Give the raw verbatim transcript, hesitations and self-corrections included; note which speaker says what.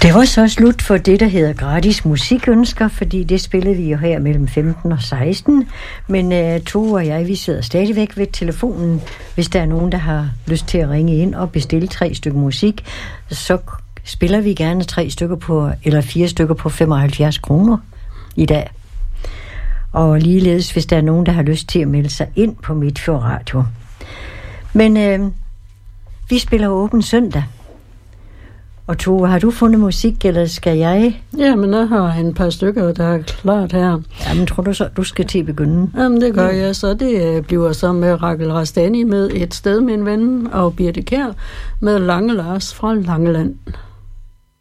Speaker 1: Det var så slut for det, der hedder gratis musikønsker, fordi det spillede vi jo her mellem femten og seksten. Men uh, Tove og jeg, vi sidder stadigvæk ved telefonen. Hvis der er nogen, der har lyst til at ringe ind og bestille tre stykker musik, så spiller vi gerne tre stykker på, eller fire stykker på femoghalvfjerds kroner i dag. Og ligeledes, hvis der er nogen, der har lyst til at melde sig ind på Midtfjord Radio. Men uh, vi spiller åben søndag. Og Tove, har du fundet musik, eller skal jeg?
Speaker 2: Jamen, jeg har en par stykker, der er klart her.
Speaker 1: Jamen, tror du så, du skal til at begynde?
Speaker 2: Jamen, det gør ja. jeg. Så det bliver så med Rakel Rastani med Et sted, min ven, og Birte Kjær med Lange Lars fra Langeland.